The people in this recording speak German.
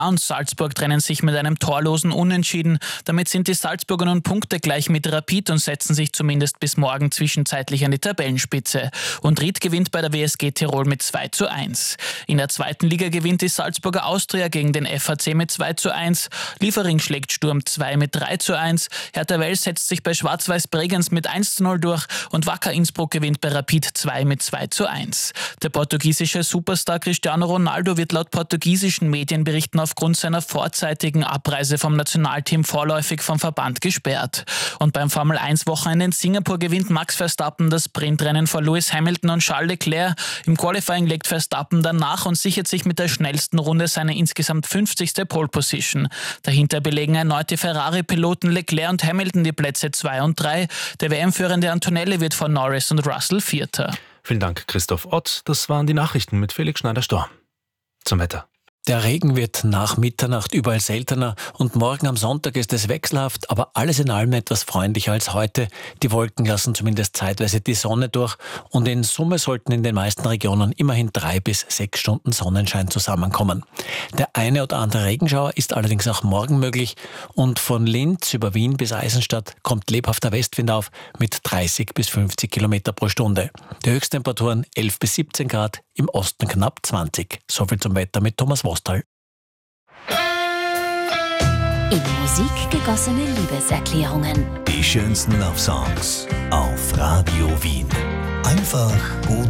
und Salzburg trennen sich mit einem torlosen Unentschieden. Damit sind die Salzburger nun punktegleich mit Rapid und setzen sich zumindest bis morgen zwischenzeitlich an die Tabellenspitze. Und Ried gewinnt bei der WSG Tirol mit 2:1. In der zweiten Liga gewinnt die Salzburger Austria gegen den FAC mit 2:1. Liefering schlägt Sturm 2 mit 3:1. Hertha Wels setzt sich bei Schwarz-Weiß Bregenz mit 1:0 durch und Wacker Innsbruck gewinnt bei Rapid 2 mit 2:1. Der portugiesische Superstar Cristiano Ronaldo wird laut portugiesischen Medienberichten aufgrund seiner vorzeitigen Abreise vom Nationalteam vorläufig vom Verband gesperrt. Und beim Formel-1-Wochenende in Singapur gewinnt Max Verstappen das Sprintrennen vor Lewis Hamilton und Charles Leclerc. Im Qualifying legt Verstappen danach und sichert sich mit der schnellsten Runde seine insgesamt 50. Pole Position. Dahinter belegen erneut die Ferrari-Piloten Leclerc und Hamilton die Plätze 2 und 3. Der WM-führende Antonelli wird von Norris und Russell Vierter. Vielen Dank, Christoph Ott. Das waren die Nachrichten mit Felix Schneider-Storr. Zum Wetter. Der Regen wird nach Mitternacht überall seltener und morgen am Sonntag ist es wechselhaft, aber alles in allem etwas freundlicher als heute. Die Wolken lassen zumindest zeitweise die Sonne durch und in Summe sollten in den meisten Regionen immerhin 3 bis 6 Stunden Sonnenschein zusammenkommen. Der eine oder andere Regenschauer ist allerdings auch morgen möglich und von Linz über Wien bis Eisenstadt kommt lebhafter Westwind auf mit 30 bis 50 Kilometer pro Stunde. Die Höchsttemperaturen 11 bis 17 Grad, im Osten knapp 20. Soviel zum Wetter mit Thomas Wostal. In Musik gegossene Liebeserklärungen. Die schönsten Love Songs auf Radio Wien. Einfach gut